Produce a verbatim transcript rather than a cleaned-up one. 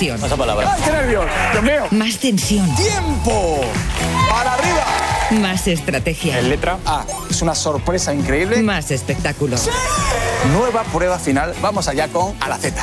acción. Pasa palabra. ¡Ay, qué nervios! ¡Dios mío! Más tensión. ¡Tiempo! ¡Para arriba! Más estrategia. En letra A. Es una sorpresa increíble. Más espectáculo. ¡Sí! Nueva prueba final. Vamos allá con A la Z.